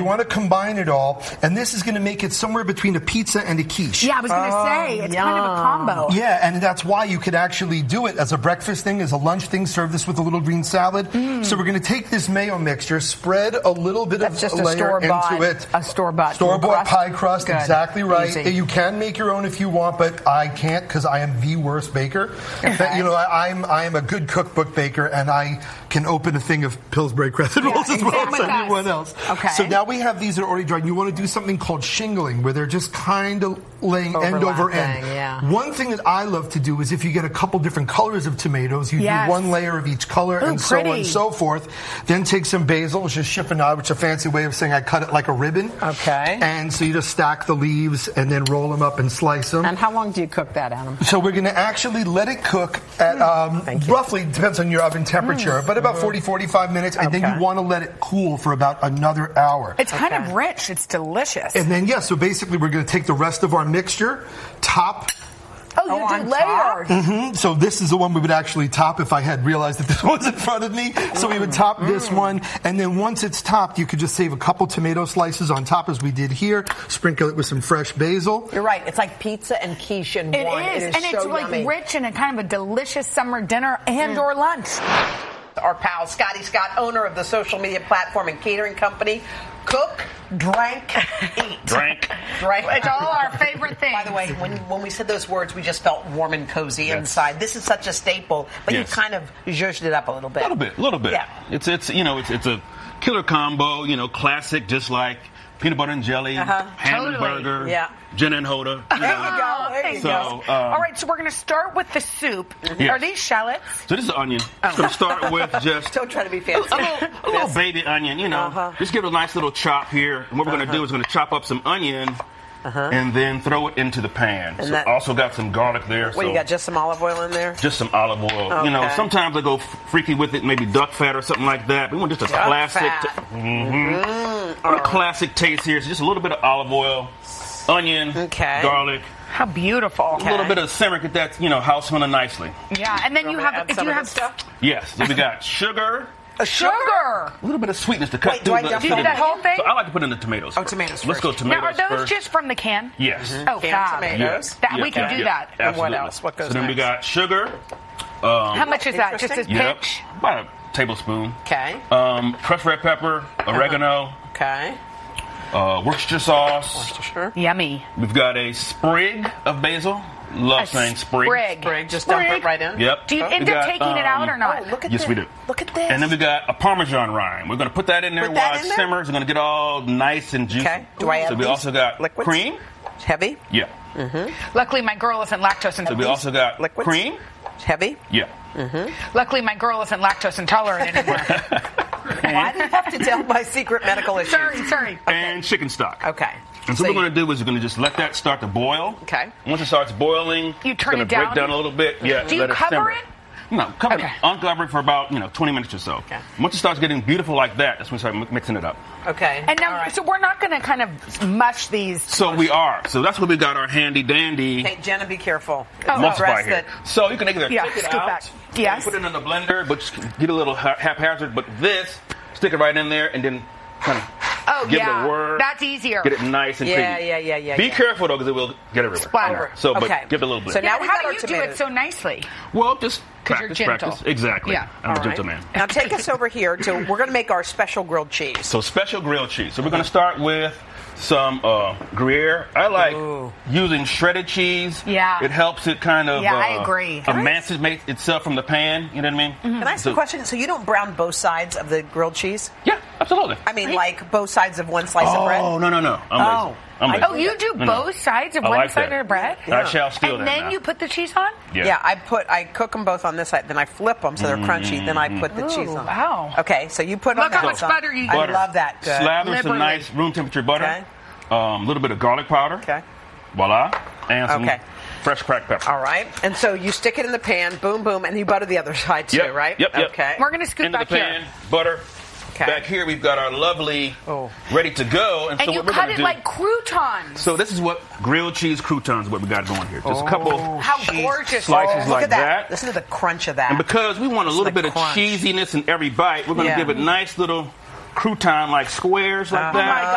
want to combine it all, and this is going to make it somewhere between a pizza and a quiche. Yeah, I was going to say, it's kind of a combo. Yeah, and that's why you could actually do it as a breakfast thing, as a lunch thing, serve this with a little green salad. So we're going to take this mayo mixture, spread a little bit of a layer into it. A store-bought pie crust, Good. exactly right. Easy. You can make your own if you want, but I can't because I am the worst baker. Okay. You know, I am a good cookbook baker, and I can open a thing of Pillsbury crescent rolls as well as anyone else. Okay. So now we have these that are already dried. You want to do something called shingling, where they're just kind of laying end over end. Yeah. One thing that I love to do is if you get a couple different colors of tomatoes, you do one layer of each color and so on and so forth. Then take some basil, which is chiffonade, which is a fancy way of saying I cut it like a ribbon. Okay. And so you just stack the leaves and then roll them up and slice them. And how long do you cook that, Adam? So we're going to actually let it cook at roughly, depends on your oven temperature, but about 40-45 minutes, and then you want to let it cool for about another hour. It's kind of rich. It's delicious. And then, so basically we're going to take the rest of our mixture, top. Oh, you do layers. So this is the one we would actually top if I had realized that this was in front of me. So we would top this one, and then once it's topped, you could just save a couple tomato slices on top as we did here, sprinkle it with some fresh basil. You're right. It's like pizza and quiche in one. It is. And so it's like yummy. rich and a kind of a delicious summer dinner and or lunch. Our pal Scotty Scott, owner of the social media platform and catering company, Cook, Drank, Eat. Drank. It's all our favorite things. By the way, when we said those words, we just felt warm and cozy inside. This is such a staple, but you kind of zhuzhed it up a little bit. A little bit. Yeah. It's a killer combo, classic, just like peanut butter and jelly, ham and burger, gin and hoda. There you go. There you go. All right, so we're going to start with the soup. Yes. Are these shallots? So this is onion. I'm going to start with just Don't try to be fancy. a little baby onion, Just give it a nice little chop here. And what we're going to do is we're going to chop up some onion and then throw it into the pan. And so also got some garlic there. You got just some olive oil in there? Just some olive oil. Okay. Sometimes I go freaky with it, maybe duck fat or something like that. We want just a classic, a classic taste here. So just a little bit of olive oil, onion, garlic. How beautiful. A little bit of simmer, get that, house smelling nicely. Yeah, and then you have stuff. Yes, then we got sugar. Sugar. A little bit of sweetness to cut Wait, through. do I do that whole thing? So I like to put in the tomatoes. Oh, tomatoes Let's go tomatoes Now, are those first. just from the can? Yes. Oh, Canned fab. tomatoes. We can do that. And what else? What goes So then we next? got sugar. How much is that? Just as pitch? About a tablespoon. Okay. Crushed red pepper, oregano, Okay. Worcestershire sauce. Worcestershire. Yummy. We've got a sprig of basil. Love saying sprig. Sprig. Just dump it right in. Yep. Do you end up taking it out or not? Oh, look at Yes, this. we do. Look at this. And then we got a Parmesan rind. We're going to put that in there Put while that it in there? simmers. We're going to get all nice and juicy. Okay. Do I add So we these also got liquids? cream. Heavy. Yeah. Luckily, my girl isn't lactose So intolerant. we also got Liquids? cream. Heavy. Yeah. Luckily, my girl isn't lactose intolerant anymore. Why do you have to tell my secret medical issues? Sorry. And chicken stock. Okay. And so what we're going to do is we're going to just let that start to boil. Okay. Once it starts boiling, You turn it's it going to break down? down a little bit. Yeah. Do you let cover simmer. it? No, cover Okay. it, uncover it for about 20 minutes or so. Okay. Once it starts getting beautiful like that, that's when we start mixing it up. Okay. And now, All right. so we're not going to kind of mush these. So we are. So that's what we got our handy dandy Hey, Jenna, be careful. emulsify here. So you can either Yeah, take it scoop out, back. Yes. put it in the blender, but just get a little haphazard. But this, stick it right in there and then kind of give it a whir. That's easier. Get it nice and Yeah, creamy. yeah. Be careful though, because it will get everywhere. Splatter. So, but Okay. give it a little bit. So now we How got do our you do tomatoes. it so nicely? Well, just 'Cause you're gentle. practice. Exactly. Yeah. I'm All a right. gentleman. Now take us over here to, we're going to make our special grilled cheese. So special grilled cheese. So we're going to start with some Gruyere. I like using shredded cheese. Yeah. It helps it kind of I agree. emancipate itself from the pan. You know what I mean? Can I ask a question? So you don't brown both sides of the grilled cheese? Yeah, absolutely. I mean, like both sides of one slice of bread? Oh, no. I'm lazy. Oh, you do both sides of I one like side that. of the bread? I shall steal And that then now. you put the cheese on? Yeah, I cook them both on this side, then I flip them so they're crunchy, then I put the cheese on. Wow. Okay, so you put Look on how that much side. butter you I use. love that. Good. Slather some Liberally. nice room temperature butter. Okay. A little bit of garlic powder. Okay. Voila. And some Okay. fresh cracked pepper. All right. And so you stick it in the pan, boom, boom, and you butter the other side too, Yep, right? yep. Okay. We're going to scoop Into the back pan, here. butter. Okay. Back here we've got our lovely ready to go. And so you what we're cut gonna it do, like croutons. So this is what grilled cheese croutons, what we got going here. Just a couple How gorgeous. slices Look like at that. Listen to the crunch of that. And because we want a little the bit of crunch. cheesiness in every bite, we're going to Yeah. give it nice little crouton like squares like Oh that. my